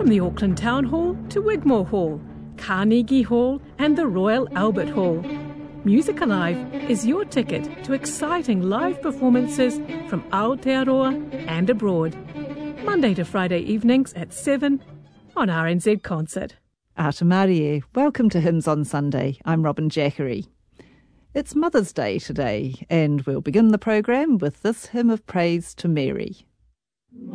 From the Auckland Town Hall to Wigmore Hall, Carnegie Hall and the Royal Albert Hall. Music Alive is your ticket to exciting live performances from Aotearoa and abroad. Monday to Friday evenings at 7 on RNZ Concert. Ata Marie, welcome to Hymns on Sunday. I'm Robin Jackery. It's Mother's Day today, and we'll begin the programme with this hymn of praise to Mary.